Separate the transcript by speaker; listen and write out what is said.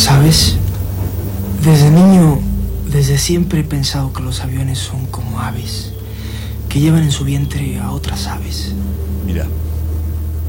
Speaker 1: ¿Sabes? Desde niño, desde siempre he pensado que los aviones son como aves, que llevan en su vientre a otras aves.
Speaker 2: Mira.